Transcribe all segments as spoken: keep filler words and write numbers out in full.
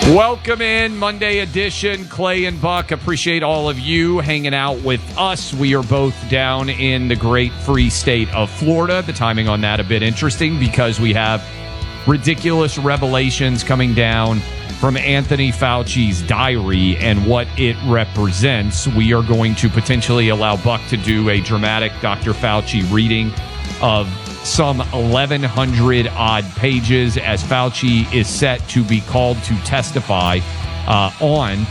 Welcome in, Monday edition. Clay and Buck, appreciate all of you hanging out with us. We are both down in the great free state of Florida. The timing on that a bit interesting because we have ridiculous revelations coming down from Anthony Fauci's diary and what it represents. We are going to potentially allow Buck to do a dramatic Doctor Fauci reading of some eleven hundred odd pages as Fauci is set to be called to testify uh, on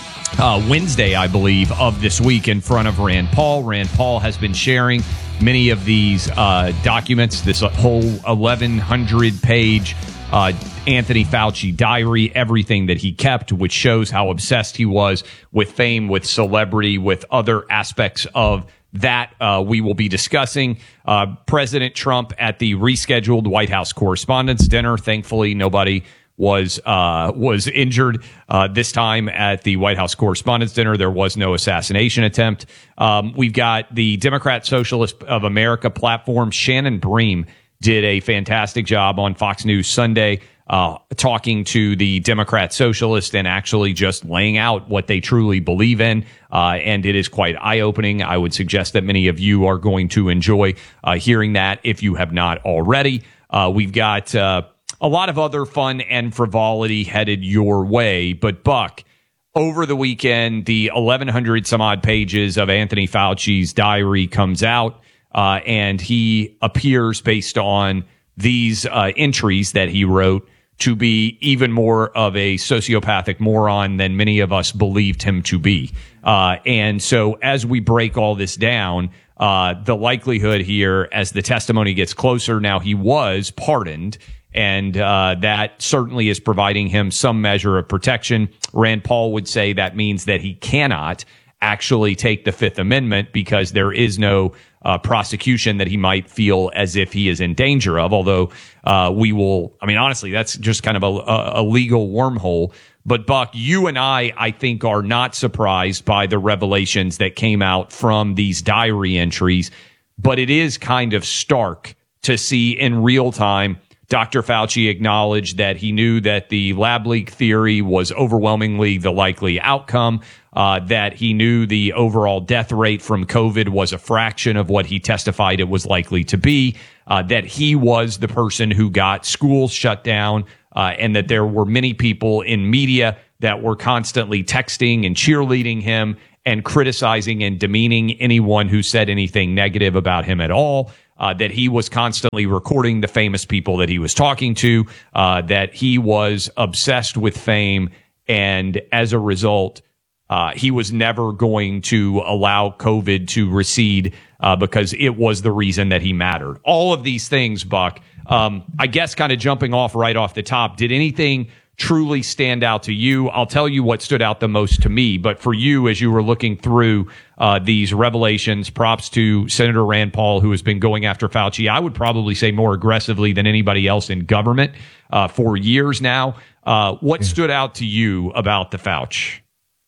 uh, Wednesday, I believe, of this week in front of Rand Paul. Rand Paul has been sharing many of these uh, documents, this whole eleven hundred page uh, Anthony Fauci diary, everything that he kept, which shows how obsessed he was with fame, with celebrity, with other aspects of that uh, we will be discussing. Uh, President Trump at the rescheduled White House Correspondents' Dinner. Thankfully, nobody was uh, was injured uh, this time at the White House Correspondents' Dinner. There was no assassination attempt. Um, we've got the Democrat Socialist of America platform. Shannon Bream did a fantastic job on Fox News Sunday, uh, talking to the Democrat Socialist and actually just laying out what they truly believe in. Uh, and it is quite eye-opening. I would suggest that many of you are going to enjoy uh, hearing that if you have not already. Uh, we've got uh, a lot of other fun and frivolity headed your way. But, Buck, over the weekend, the eleven hundred some odd pages of Anthony Fauci's diary comes out, uh, and he appears, based on these uh, entries that he wrote, to be even more of a sociopathic moron than many of us believed him to be. Uh, and so as we break all this down, uh, the likelihood here, as the testimony gets closer, now he was pardoned, and uh, that certainly is providing him some measure of protection. Rand Paul would say that means that he cannot actually take the Fifth Amendment because there is no uh, prosecution that he might feel as if he is in danger of, although uh, we will, I mean, honestly, that's just kind of a, a, a legal wormhole. But, Buck, you and I, I think, are not surprised by the revelations that came out from these diary entries, but it is kind of stark to see in real time Doctor Fauci acknowledge that he knew that the lab leak theory was overwhelmingly the likely outcome, uh, that he knew the overall death rate from COVID was a fraction of what he testified it was likely to be, uh, that he was the person who got schools shut down, uh, and that there were many people in media that were constantly texting and cheerleading him and criticizing and demeaning anyone who said anything negative about him at all. Uh, that he was constantly recording the famous people that he was talking to, uh, that he was obsessed with fame, and as a result, uh, he was never going to allow COVID to recede uh, because it was the reason that he mattered. All of these things, Buck, um, I guess kind of jumping off right off the top, did anything truly stand out to you? I'll tell you what stood out the most to me, but for you, as you were looking through uh, these revelations, props to Senator Rand Paul, who has been going after Fauci, I would probably say more aggressively than anybody else in government uh, for years now. Uh, what stood out to you about the Fauci?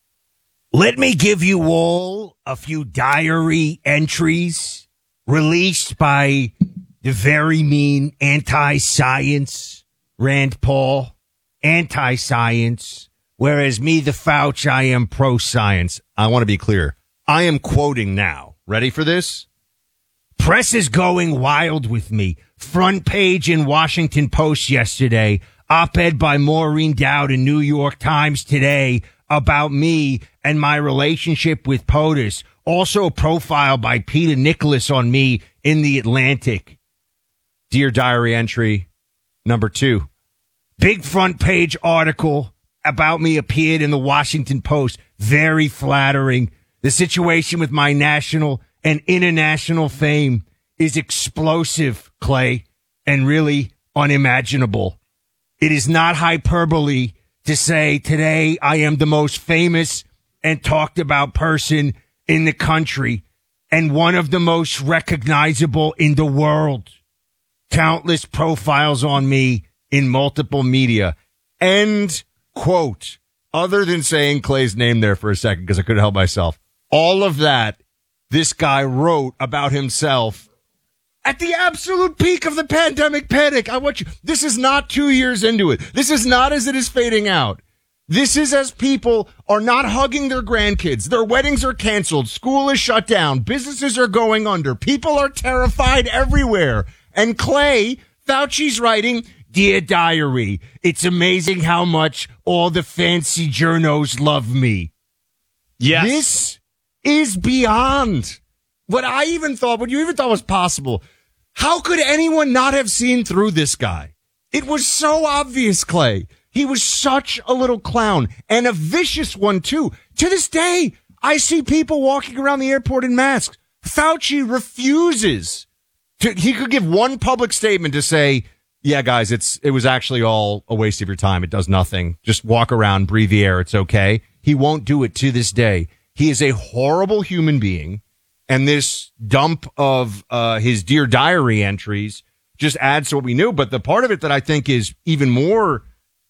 Let me give you all a few diary entries released by the very mean anti-science Rand Paul. Anti-science, whereas me, the Fauci, I am pro-science. I want to be clear. I am quoting now. Ready for this? Press is going wild with me. Front page in Washington Post yesterday. Op-ed by Maureen Dowd in New York Times today about me and my relationship with POTUS. Also a profile by Peter Nicholas on me in The Atlantic. Dear diary entry number two. Big front page article about me appeared in the Washington Post. Very flattering. The situation with my national and international fame is explosive, Clay, and really unimaginable. It is not hyperbole to say today I am the most famous and talked about person in the country and one of the most recognizable in the world. Countless profiles on me in multiple media. End quote. Other than saying Clay's name there for a second because I couldn't help myself. All of that this guy wrote about himself at the absolute peak of the pandemic panic. I want you, this is not two years into it. This is not as it is fading out. This is as people are not hugging their grandkids. Their weddings are canceled. School is shut down. Businesses are going under. People are terrified everywhere. And Clay, Fauci's writing, Dear Diary, it's amazing how much all the fancy journos love me. Yes. This is beyond what I even thought, what you even thought was possible. How could anyone not have seen through this guy? It was so obvious, Clay. He was such a little clown and a vicious one, too. To this day, I see people walking around the airport in masks. Fauci refuses to, he could give one public statement to say, yeah, guys, it's, it was actually all a waste of your time. It does nothing. Just walk around, breathe the air. It's okay. He won't do it to this day. He is a horrible human being. And this dump of, uh, his Dear Diary entries just adds to what we knew. But the part of it that I think is even more,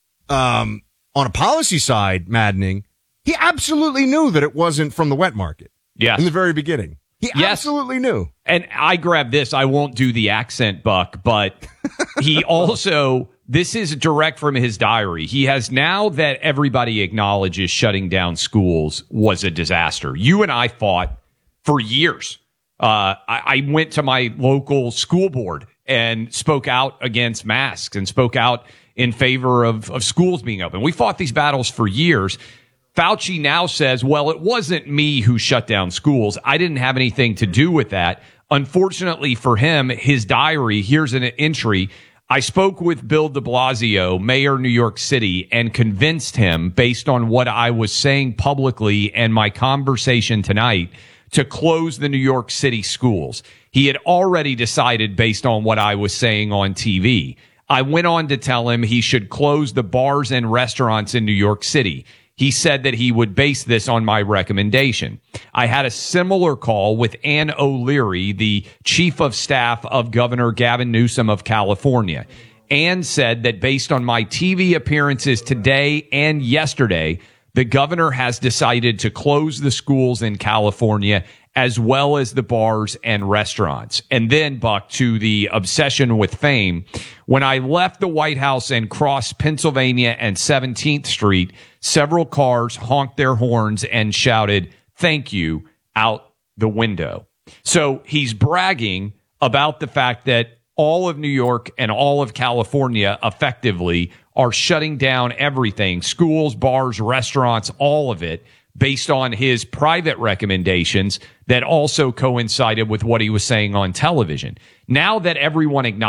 um, on a policy side, maddening, he absolutely knew that it wasn't from the wet market. Yes. In the very beginning. He yes. absolutely knew. And I grabbed this. I won't do the accent, Buck, but he also, this is direct from his diary. He has, now that everybody acknowledges shutting down schools was a disaster. You and I fought for years. Uh, I, I went to my local school board and spoke out against masks and spoke out in favor of, of schools being open. We fought these battles for years. Fauci now says, well, it wasn't me who shut down schools. I didn't have anything to do with that. Unfortunately for him, his diary, here's an entry. I spoke with Bill de Blasio, mayor of New York City, and convinced him, based on what I was saying publicly and my conversation tonight, to close the New York City schools. He had already decided based on what I was saying on T V. I went on to tell him he should close the bars and restaurants in New York City. He said that he would base this on my recommendation. I had a similar call with Ann O'Leary, the chief of staff of Governor Gavin Newsom of California. Ann said that based on my T V appearances today and yesterday, the governor has decided to close the schools in California as well as the bars and restaurants. And then, Buck, to the obsession with fame, when I left the White House and crossed Pennsylvania and seventeenth Street, several cars honked their horns and shouted, "Thank you," out the window. So he's bragging about the fact that all of New York and all of California effectively are shutting down everything, schools, bars, restaurants, all of it, based on his private recommendations that also coincided with what he was saying on television. Now that everyone acknowledges